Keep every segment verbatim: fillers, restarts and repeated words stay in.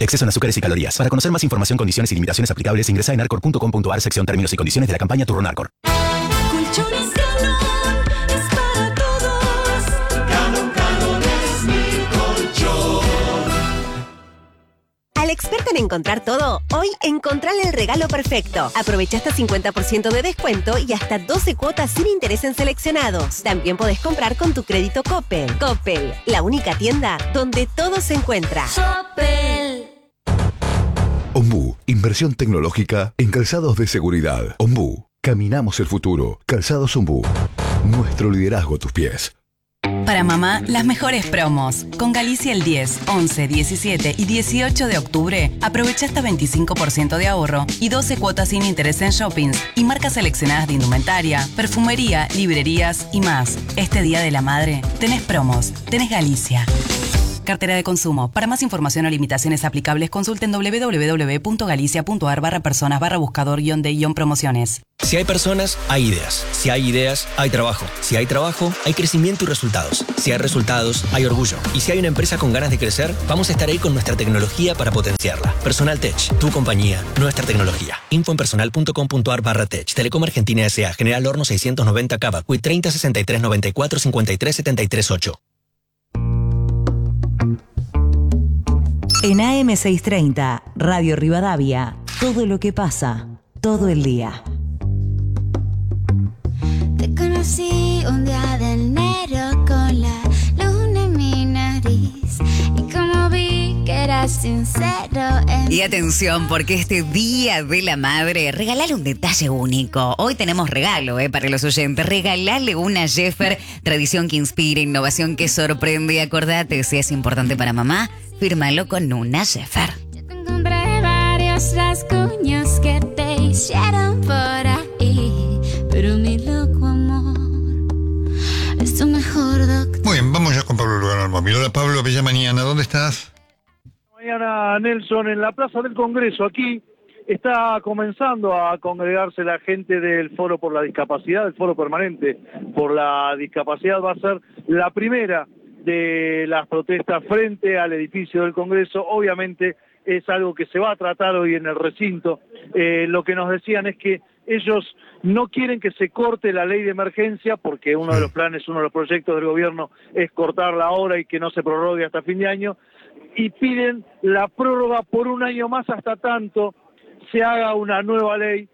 Exceso en azúcares y calorías. Para conocer más información, condiciones y limitaciones aplicables, ingresa en arcor punto com punto a r sección términos y condiciones de la campaña Turrón Arcor. Colchones Galón es para todos. Galón, Galón es mi colchón. Al experto en encontrar todo, hoy encontrale el regalo perfecto. Aprovecha hasta cincuenta por ciento de descuento y hasta doce cuotas sin interés en seleccionados. También podés comprar con tu crédito Coppel. Coppel, la única tienda donde todo se encuentra. Coppel. Ombú, inversión tecnológica en calzados de seguridad. Ombú, caminamos el futuro. Calzados Ombú, nuestro liderazgo a tus pies. Para mamá, las mejores promos. Con Galicia el diez, once, diecisiete y dieciocho de octubre, aprovecha hasta veinticinco por ciento de ahorro y doce cuotas sin interés en shoppings y marcas seleccionadas de indumentaria, perfumería, librerías y más. Este Día de la Madre, tenés promos, tenés Galicia. Cartera de consumo. Para más información o limitaciones aplicables, consulten doble u doble u doble u punto galicia punto a r barra personas barra buscador guión de guión promociones. Si hay personas, hay ideas. Si hay ideas, hay trabajo. Si hay trabajo, hay crecimiento y resultados. Si hay resultados, hay orgullo. Y si hay una empresa con ganas de crecer, vamos a estar ahí con nuestra tecnología para potenciarla. Personal Tech, tu compañía, nuestra tecnología. info en personal punto com punto a r barra tech. Telecom Argentina S A. General Horno seiscientos noventa Cava. Q I treinta sesenta y tres noventa y cuatro cincuenta y tres setenta y tres ocho. En A M seiscientos treinta, Radio Rivadavia, todo lo que pasa, todo el día. Te conocí un día de enero con la luna en mi nariz y como vi que eras sincero en... Y atención, porque este Día de la Madre, regalale un detalle único. Hoy tenemos regalo eh, para los oyentes. Regalale una Jeffer, tradición que inspira, innovación que sorprende. Acordate, si es importante para mamá, fírmalo con una Jeffer. Yo te encontré varios rasguños que te hicieron por ahí, pero mi loco amor es tu mejor doctor. Muy bien, vamos ya con Pablo Lugano Almomil. Hola Pablo, bella mañana, ¿dónde estás? Mañana, Nelson, en la Plaza del Congreso. Aquí está comenzando a congregarse la gente del Foro por la Discapacidad, el Foro Permanente por la Discapacidad. Va a ser la primera de las protestas frente al edificio del Congreso. Obviamente es algo que se va a tratar hoy en el recinto. Eh, lo que nos decían es que ellos no quieren que se corte la ley de emergencia, porque uno de los planes, uno de los proyectos del gobierno es cortarla ahora y que no se prorrogue hasta fin de año, y piden la prórroga por un año más hasta tanto se haga una nueva ley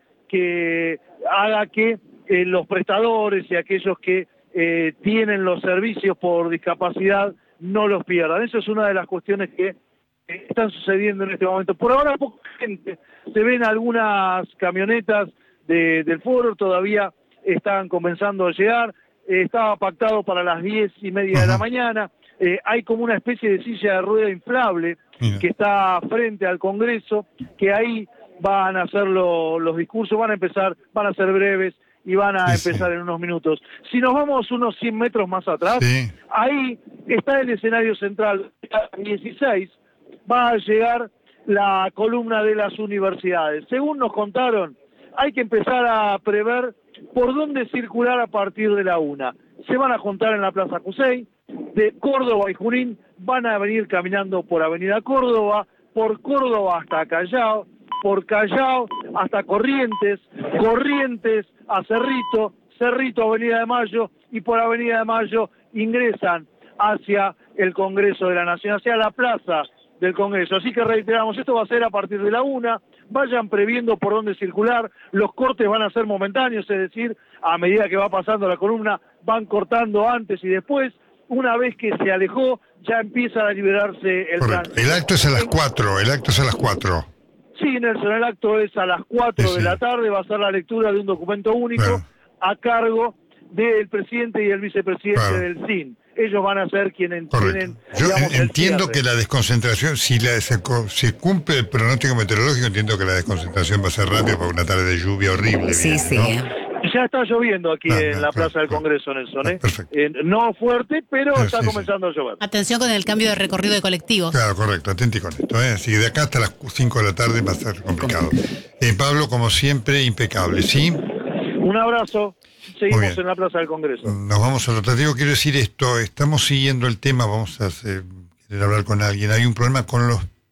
que haga que eh, los prestadores y aquellos que eh, tienen los servicios por discapacidad no los pierdan. Eso es una de las cuestiones que eh, están sucediendo en este momento. Por ahora poca gente, se ven algunas camionetas de, del foro, todavía están comenzando a llegar, eh, estaba pactado para las diez y media de la mañana. Eh, hay como una especie de silla de rueda inflable Mira. que está frente al Congreso, que ahí van a hacer lo, los discursos, van a empezar, van a ser breves y van a sí, empezar sí. en unos minutos. Si nos vamos unos cien metros más atrás, sí. ahí está el escenario central, dieciséis, va a llegar la columna de las universidades. Según nos contaron, hay que empezar a prever por dónde circular a partir de la una. Se van a juntar en la Plaza Cusey, de Córdoba y Junín van a venir caminando por Avenida Córdoba, por Córdoba hasta Callao, por Callao hasta Corrientes, Corrientes a Cerrito, Cerrito a Avenida de Mayo, y por Avenida de Mayo ingresan hacia el Congreso de la Nación, hacia la Plaza del Congreso. Así que reiteramos, esto va a ser a partir de la una, vayan previendo por dónde circular, los cortes van a ser momentáneos, es decir, a medida que va pasando la columna, van cortando antes y después. Una vez que se alejó, ya empieza a liberarse el tránsito. El acto es a las cuatro, el acto es a las cuatro. Sí, Nelson, el acto es a las cuatro sí, de sí. la tarde, va a ser la lectura de un documento único claro. a cargo del presidente y el vicepresidente claro. del S I N. Ellos van a ser quienes tienen... Yo digamos, entiendo que la desconcentración, si la, se, se cumple el pronóstico meteorológico, entiendo que la desconcentración va a ser rápida por una tarde de lluvia horrible. Sí, bien, sí. ¿no? Ya está lloviendo aquí ah, en la claro, Plaza del claro. Congreso, Nelson. ¿eh? Perfecto. Eh, no fuerte, pero ah, está sí, comenzando sí. a llover. Atención con el cambio de recorrido de colectivos. Claro, correcto, atenti con esto. ¿eh? Así que de acá hasta las cinco de la tarde va a ser complicado. Eh, Pablo, como siempre, impecable, ¿sí? Un abrazo. Seguimos en la Plaza del Congreso. Nos vamos al rotativo. Quiero decir esto, estamos siguiendo el tema, vamos a hacer, querer hablar con alguien. Hay un problema con los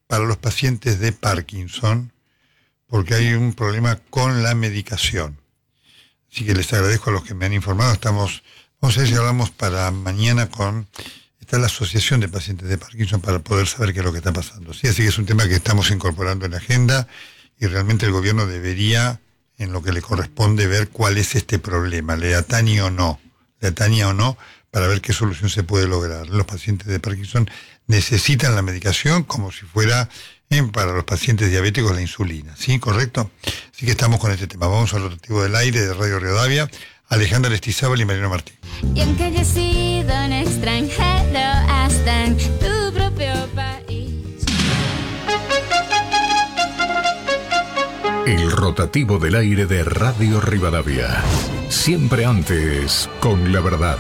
para los pacientes de Parkinson, porque hay un problema con la medicación. Así que les agradezco a los que me han informado. Estamos, vamos a ver si hablamos para mañana con está la Asociación de Pacientes de Parkinson para poder saber qué es lo que está pasando. Sí, así que es un tema que estamos incorporando en la agenda y realmente el gobierno debería, en lo que le corresponde, ver cuál es este problema, le atañe o no, le atañe o no, para ver qué solución se puede lograr. Los pacientes de Parkinson necesitan la medicación como si fuera eh, para los pacientes diabéticos la insulina, ¿sí? ¿Correcto? Así que estamos con este tema. Vamos al rotativo del aire de Radio Rivadavia. Alejandra Aristizábal y Mariano Martín. Y aunque haya sido un extranjero hasta en tu propio país. El rotativo del aire de Radio Rivadavia. Siempre antes con la verdad.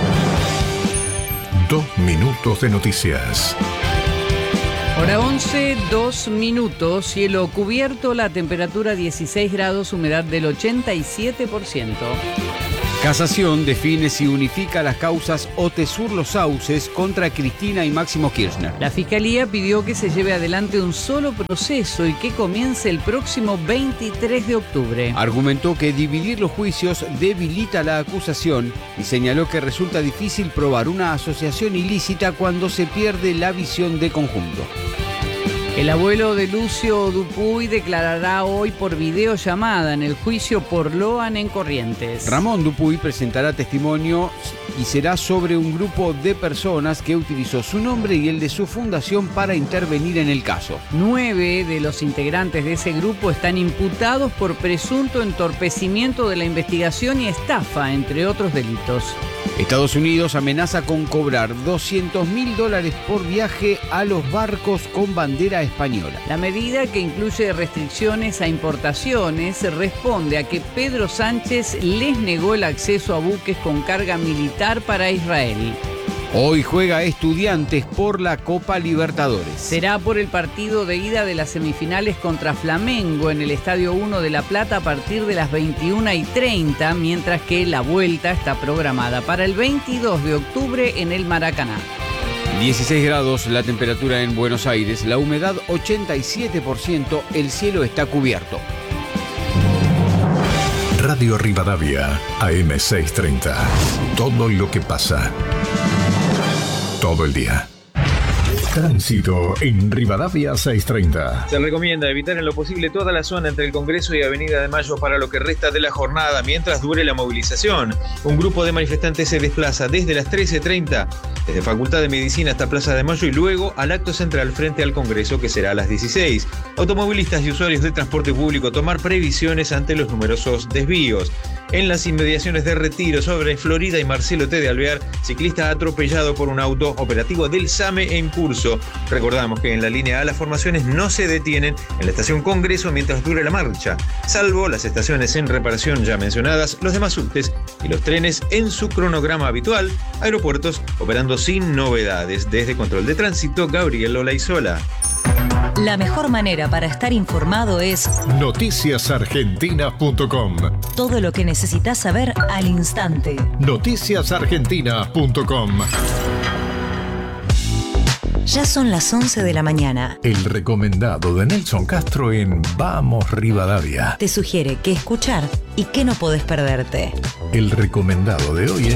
Dos minutos de noticias. Hora once, dos minutos, cielo cubierto, la temperatura dieciséis grados, humedad del ochenta y siete por ciento. Casación define si unifica las causas Otesur-Los Sauces contra Cristina y Máximo Kirchner. La Fiscalía pidió que se lleve adelante un solo proceso y que comience el próximo veintitrés de octubre. Argumentó que dividir los juicios debilita la acusación y señaló que resulta difícil probar una asociación ilícita cuando se pierde la visión de conjunto. El abuelo de Lucio Dupuy declarará hoy por videollamada en el juicio por Loan en Corrientes. Ramón Dupuy presentará testimonio y será sobre un grupo de personas que utilizó su nombre y el de su fundación para intervenir en el caso. Nueve de los integrantes de ese grupo están imputados por presunto entorpecimiento de la investigación y estafa, entre otros delitos. Estados Unidos amenaza con cobrar doscientos mil dólares por viaje a los barcos con bandera española. La medida, que incluye restricciones a importaciones, responde a que Pedro Sánchez les negó el acceso a buques con carga militar para Israel. Hoy juega Estudiantes por la Copa Libertadores. Será por el partido de ida de las semifinales contra Flamengo en el Estadio uno de La Plata a partir de las veintiuna y treinta, mientras que la vuelta está programada para el veintidós de octubre en el Maracaná. dieciséis grados la temperatura en Buenos Aires, la humedad ochenta y siete por ciento, el cielo está cubierto. Radio Rivadavia, A M seiscientos treinta. Todo lo que pasa. Todo el día. Tránsito en Rivadavia seiscientos treinta. Se recomienda evitar en lo posible toda la zona entre el Congreso y Avenida de Mayo para lo que resta de la jornada mientras dure la movilización. Un grupo de manifestantes se desplaza desde las trece treinta, desde Facultad de Medicina hasta Plaza de Mayo y luego al acto central frente al Congreso, que será a las dieciséis. Automovilistas y usuarios de transporte público tomar previsiones ante los numerosos desvíos. En las inmediaciones de Retiro, sobre Florida y Marcelo T. de Alvear, ciclista atropellado por un auto operativo del SAME en curso. Recordamos que en la línea A las formaciones no se detienen en la estación Congreso mientras dure la marcha, salvo las estaciones en reparación ya mencionadas, los demás subtes y los trenes en su cronograma habitual, aeropuertos operando sin novedades. Desde Control de Tránsito, Gabriel Olaizola. La mejor manera para estar informado es noticias argentinas punto com. Todo lo que necesitas saber al instante. noticias argentinas punto com. Ya son las once de la mañana. El recomendado de Nelson Castro en Vamos Rivadavia. Te sugiere qué escuchar y qué no podés perderte. El recomendado de hoy es